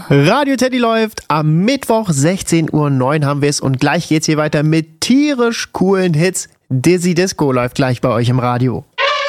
Radio Teddy läuft. Am Mittwoch 16:09 Uhr haben wir es und gleich geht's hier weiter mit tierisch coolen Hits. Dizzy Disco läuft gleich bei euch im Radio.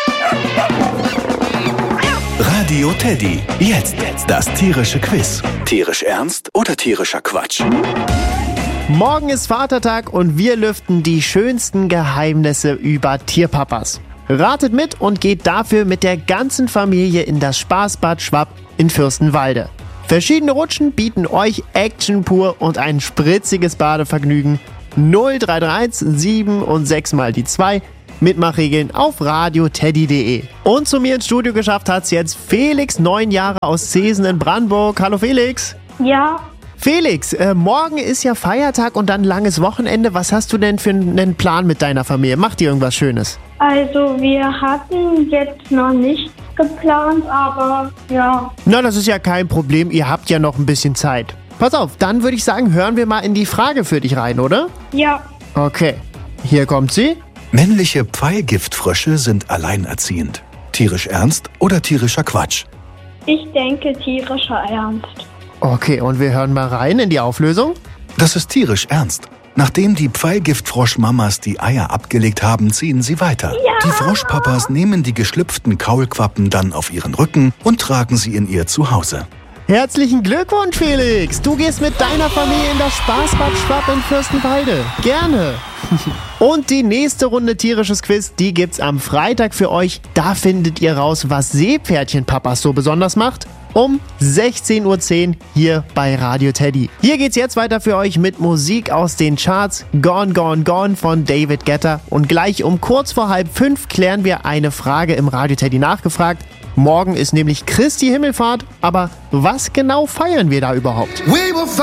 Radio Teddy. Jetzt das tierische Quiz. Tierisch ernst oder tierischer Quatsch? Morgen ist Vatertag und wir lüften die schönsten Geheimnisse über Tierpapas. Ratet mit und geht dafür mit der ganzen Familie in das Spaßbad Schwapp in Fürstenwalde. Verschiedene Rutschen bieten euch Action pur und ein spritziges Badevergnügen. 0331 7 und 6 mal die 2. Mitmachregeln auf radioteddy.de. Und zu mir ins Studio geschafft hat's jetzt Felix, 9 Jahre aus Zeesen in Brandenburg. Hallo Felix. Ja, Felix, morgen ist ja Feiertag und dann langes Wochenende. Was hast du denn für einen Plan mit deiner Familie? Macht ihr irgendwas Schönes? also wir hatten jetzt noch nicht geplant, aber ja. Na, das ist ja kein Problem. Ihr habt ja noch ein bisschen Zeit. Pass auf, dann würde ich sagen, hören wir mal in die Frage für dich rein, oder? Ja, Okay, hier kommt sie. Männliche Pfeilgiftfrösche sind alleinerziehend. Tierisch ernst oder tierischer Quatsch? ich denke tierischer Ernst. Okay, und wir hören mal rein in die Auflösung. Das ist tierisch ernst. Nachdem die Pfeilgiftfroschmamas die Eier abgelegt haben, ziehen sie weiter. Ja. Die Froschpapas nehmen die geschlüpften Kaulquappen dann auf ihren Rücken und tragen sie in ihr Zuhause. Herzlichen Glückwunsch, Felix. Du gehst mit deiner Familie in das Spaßbad Schwapp in Fürstenwalde. Gerne. Und die nächste Runde tierisches Quiz, die gibt's am Freitag für euch. Da findet ihr raus, was Seepferdchenpapas so besonders macht. Um 16:10 Uhr hier bei Radio Teddy. Hier geht's jetzt weiter für euch mit Musik aus den Charts. Gone, Gone, Gone von David Guetta. Und gleich um kurz vor 4:30 klären wir eine Frage im Radio Teddy nachgefragt. Morgen ist nämlich Christi Himmelfahrt. Aber was genau feiern wir da überhaupt?